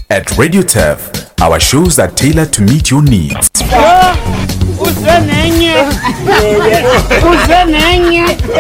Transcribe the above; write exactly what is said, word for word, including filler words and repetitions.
At Radio Turf, our shows are tailored to meet your needs.